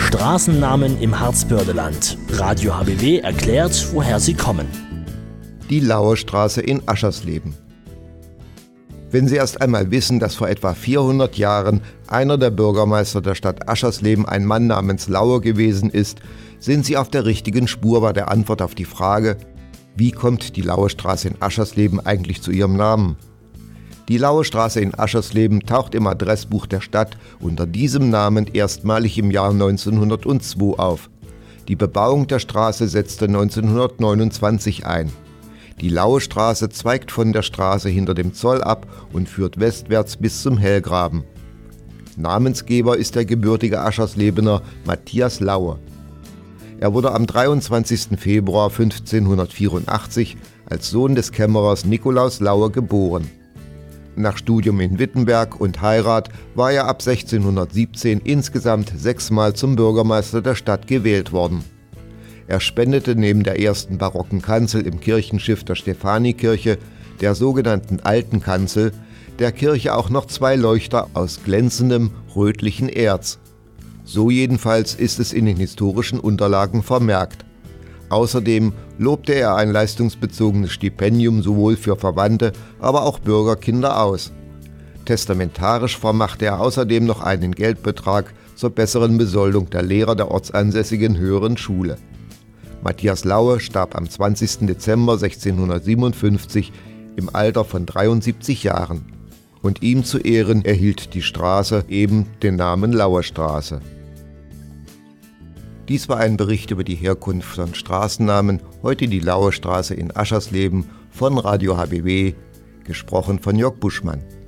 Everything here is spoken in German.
Straßennamen im Harzbördeland. Radio HBW erklärt, woher sie kommen. Die Lauerstraße in Aschersleben. Wenn Sie erst einmal wissen, dass vor etwa 400 Jahren einer der Bürgermeister der Stadt Aschersleben ein Mann namens Lauer gewesen ist, sind Sie auf der richtigen Spur bei der Antwort auf die Frage, wie kommt die Lauerstraße in Aschersleben eigentlich zu ihrem Namen? Die Lauerstraße in Aschersleben taucht im Adressbuch der Stadt unter diesem Namen erstmalig im Jahr 1902 auf. Die Bebauung der Straße setzte 1929 ein. Die Lauerstraße zweigt von der Straße hinter dem Zoll ab und führt westwärts bis zum Hellgraben. Namensgeber ist der gebürtige Ascherslebener Matthias Lauer. Er wurde am 23. Februar 1584 als Sohn des Kämmerers Nikolaus Lauer geboren. Nach Studium in Wittenberg und Heirat war er ab 1617 insgesamt 6-mal zum Bürgermeister der Stadt gewählt worden. Er spendete neben der ersten barocken Kanzel im Kirchenschiff der Stephanikirche, der sogenannten Alten Kanzel, der Kirche auch noch 2 Leuchter aus glänzendem, rötlichem Erz. So jedenfalls ist es in den historischen Unterlagen vermerkt. Außerdem lobte er ein leistungsbezogenes Stipendium sowohl für Verwandte, aber auch Bürgerkinder aus. Testamentarisch vermachte er außerdem noch einen Geldbetrag zur besseren Besoldung der Lehrer der ortsansässigen höheren Schule. Matthias Lauer starb am 20. Dezember 1657 im Alter von 73 Jahren. Und ihm zu Ehren erhielt die Straße eben den Namen Lauerstraße. Dies war ein Bericht über die Herkunft von Straßennamen, heute die Lauerstraße in Aschersleben von Radio HBW, gesprochen von Jörg Buschmann.